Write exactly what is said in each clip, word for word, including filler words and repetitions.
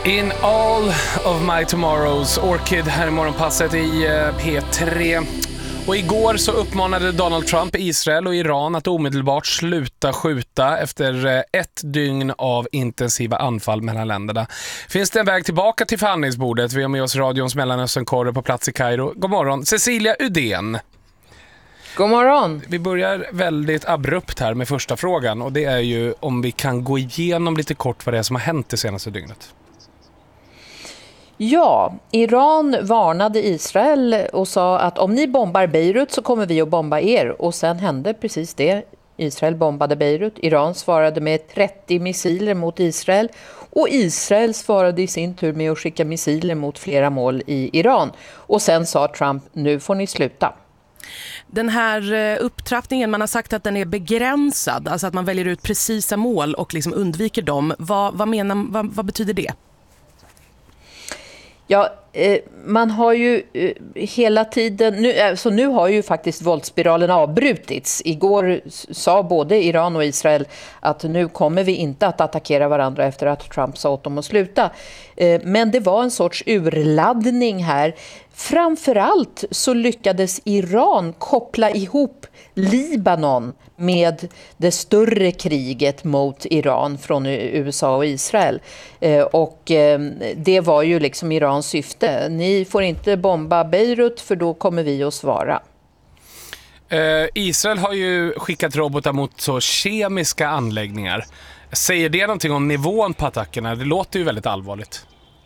In all of my tomorrows, Orchid här i morgonpasset i P tre. Och igår så uppmanade Donald Trump Israel och Iran att omedelbart sluta skjuta efter ett dygn av intensiva anfall mellan länderna. Finns det en väg tillbaka till förhandlingsbordet? Vi har med oss radions Mellanösternkorre på plats i Kairo. God morgon, Cecilia Udén. God morgon. Vi börjar väldigt abrupt här med första frågan, och det är ju om vi kan gå igenom lite kort vad det är som har hänt det senaste dygnet. Ja, Iran varnade Israel och sa att om ni bombar Beirut så kommer vi att bomba er. Och sen hände precis det. Israel bombade Beirut. Iran svarade med trettio missiler mot Israel. Och Israel svarade i sin tur med att skicka missiler mot flera mål i Iran. Och sen sa Trump, nu får ni sluta. Den här upptrappningen, man har sagt att den är begränsad. Alltså att man väljer ut precisa mål och liksom undviker dem. Vad, vad, menar, vad, vad betyder det? Ja, eh, man har ju eh, hela tiden, nu, alltså nu har ju faktiskt våldsspiralen avbrutits. Igår sa både Iran och Israel att nu kommer vi inte att attackera varandra efter att Trump sa åt dem att sluta. Eh, men det var en sorts urladdning här. Framförallt så lyckades Iran koppla ihop Libanon med det större kriget mot Iran från U S A och Israel. Eh, och eh, det var ju liksom Irans syfte. Ni får inte bomba Beirut för då kommer vi att svara. Eh, Israel har ju skickat robotar mot så kemiska anläggningar. Säger det någonting om nivån på attackerna? Det låter ju väldigt allvarligt.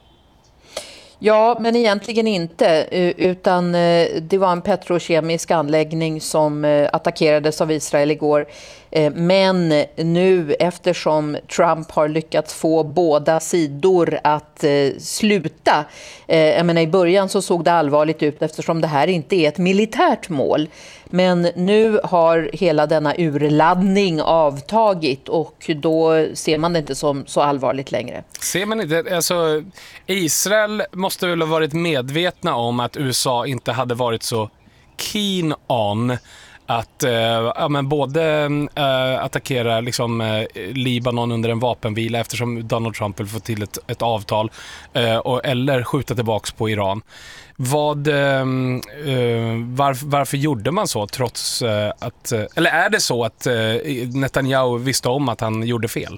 Ja, men egentligen inte, utan det var en petrokemisk anläggning som attackerades av Israel igår. Men nu, eftersom Trump har lyckats få båda sidor att sluta, jag menar i början så såg det allvarligt ut eftersom det här inte är ett militärt mål. Men nu har hela denna urladdning avtagit och då ser man det inte som så allvarligt längre. Ser man inte, alltså Israel måste väl ha varit medvetna om att U S A inte hade varit så keen on att uh, ja, men både uh, attackera liksom, uh, Libanon under en vapenvila eftersom Donald Trump vill få till ett, ett avtal uh, och, eller skjuta tillbaks på Iran. Vad, uh, uh, varf, varför gjorde man så trots uh, att, uh, eller är det så att uh, Netanyahu visste om att han gjorde fel?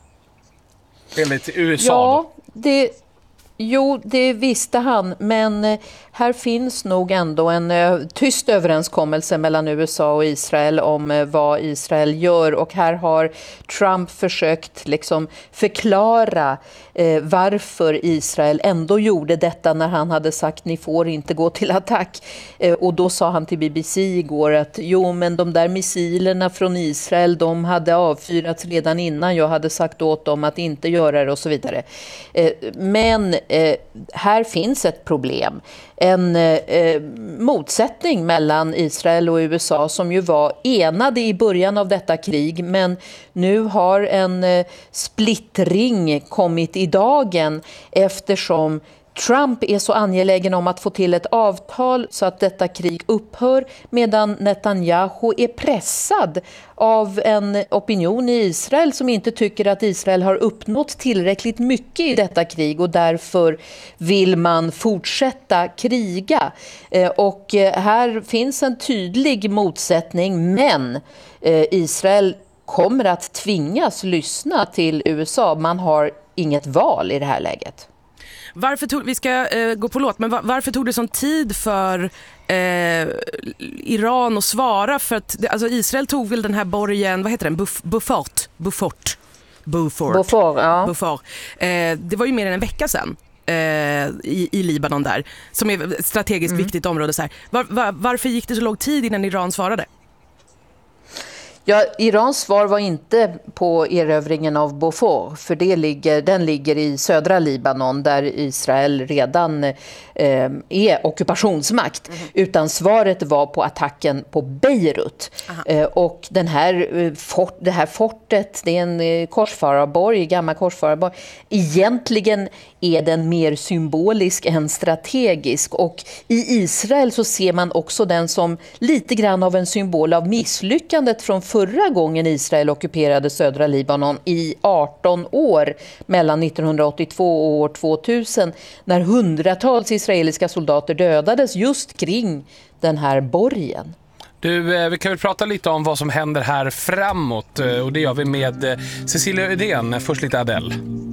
Enligt U S A ja, det... Jo, det visste han, men här finns nog ändå en tyst överenskommelse mellan U S A och Israel om vad Israel gör, och här har Trump försökt liksom förklara eh, varför Israel ändå gjorde detta när han hade sagt ni får inte gå till attack. Eh, och då sa han till B B C igår att jo, men de där missilerna från Israel, de hade avfyrats redan innan jag hade sagt åt dem att inte göra det och så vidare. Eh, men Eh, här finns ett problem. En eh, motsättning mellan Israel och U S A som ju var enade i början av detta krig, men nu har en eh, splittring kommit i dagen eftersom Trump är så angelägen om att få till ett avtal så att detta krig upphör, medan Netanyahu är pressad av en opinion i Israel som inte tycker att Israel har uppnått tillräckligt mycket i detta krig och därför vill man fortsätta kriga. Och här finns en tydlig motsättning, men Israel kommer att tvingas lyssna till U S A. Man har inget val i det här läget. Varför tog, vi ska eh, gå på låt, men var, varför tog det sån tid för eh, Iran att svara? För att, alltså Israel tog väl den här borgen, vad heter den? Buf, Beaufort? Beaufort? Beaufort, Beaufort, ja. Beaufort. Eh, det var ju mer än en vecka sedan eh, i, i Libanon där, som är ett strategiskt mm. viktigt område. Så här. Var, var, varför gick det så lång tid innan Iran svarade? Ja, Irans svar var inte på erövringen av Beaufort, för det ligger, den ligger i södra Libanon där Israel redan eh, är ockupationsmakt, mm. utan svaret var på attacken på Beirut. Eh, och den här, fort, det här fortet, det är en korsfararborg, gammal korsfararborg. Egentligen är den mer symbolisk än strategisk, och i Israel så ser man också den som lite grann av en symbol av misslyckandet från förra gången Israel ockuperade södra Libanon i arton år mellan nittonhundraåttiotvå och år tvåtusen, när hundratals israeliska soldater dödades just kring den här borgen. Du, vi kan väl prata lite om vad som händer här framåt, och det gör vi med Cecilia Uddén. Först lite Adele.